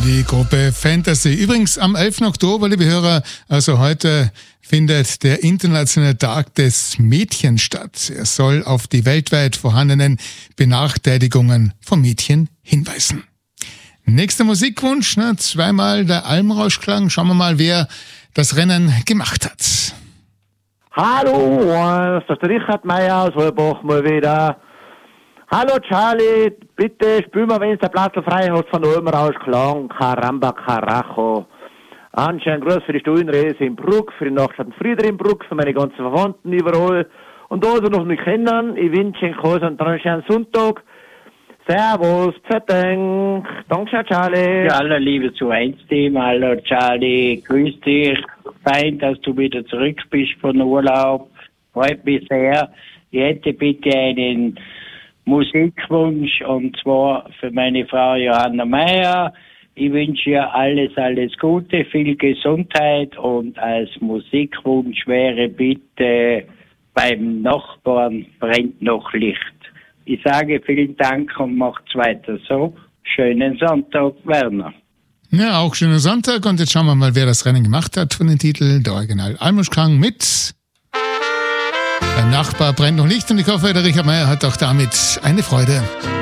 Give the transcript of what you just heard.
die Gruppe Fantasy. Übrigens am 11. Oktober, liebe Hörer, also heute findet der internationale Tag des Mädchens statt. Er soll auf die weltweit vorhandenen Benachteiligungen von Mädchen hinweisen. Nächster Musikwunsch, zweimal der Almrauschklang. Schauen wir mal, wer das Rennen gemacht hat. Hallo, das ist der Richard Meier aus Holbach mal wieder. Hallo Charlie, bitte spiel mal, wenn es der Platz frei hast, von Almrauschklang, Caramba Carajo. Anscheinend Gruß für die Stuhlenreise in Bruck, für die Nachtstadt Frieder in Bruck, für meine ganzen Verwandten überall. Und da sie noch nicht kennen, ich wünsche Ihnen einen ganz schönen Sonntag. Servus, Pfetting. Danke, Charlie. Ja, aller Liebe zu 1-Team. Hallo, Charlie. Grüß dich. Fein, dass du wieder zurück bist von Urlaub. Freut mich sehr. Ich hätte bitte einen Musikwunsch, und zwar für meine Frau Johanna Meier. Ich wünsche ihr alles Gute, viel Gesundheit, und als Musikwunsch wäre bitte beim Nachbarn brennt noch Licht. Ich sage vielen Dank und macht's weiter so. Schönen Sonntag, Werner. Ja, auch schönen Sonntag, und jetzt schauen wir mal, wer das Rennen gemacht hat von den Titeln. Der Original Almrauschklang mit Beim Nachbar brennt noch Licht, und ich hoffe, der Richard Meier hat auch damit eine Freude.